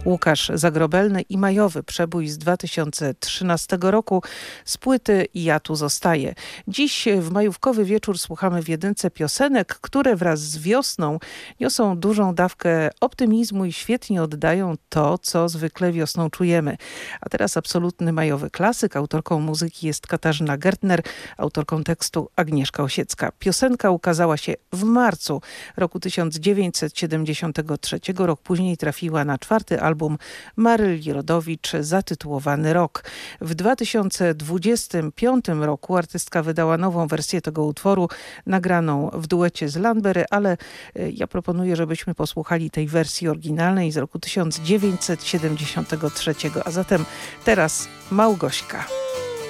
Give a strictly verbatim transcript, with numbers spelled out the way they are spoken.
Łukasz Zagrobelny i majowy przebój z dwa tysiące trzynastego roku z płyty Ja tu zostaję. Dziś w majówkowy wieczór słuchamy w jedynce piosenek, które wraz z wiosną niosą dużą dawkę optymizmu i świetnie oddają to, co zwykle wiosną czujemy. A teraz absolutny majowy klasyk. Autorką muzyki jest Katarzyna Gertner, autorką tekstu Agnieszka Osiecka. Piosenka ukazała się w marcu roku tysiąc dziewięćset siedemdziesiątego trzeciego. Rok później trafiła na czwarty album Maryli Rodowicz zatytułowany Rok. W dwa tysiące dwudziestym piątym roku artystka wydała nową wersję tego utworu, nagraną w duecie z Landberry, ale ja proponuję, żebyśmy posłuchali tej wersji oryginalnej z roku tysiąc dziewięćset siedemdziesiątego trzeciego. A zatem teraz Małgośka.